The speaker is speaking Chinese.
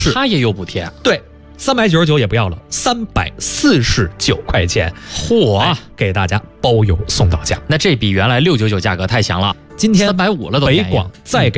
它也有补贴。 对，399也不要了，349块钱， 嚯， 给大家包邮送到家。 那这比原来699价格太强了， 今天 350了都便宜。 北广再给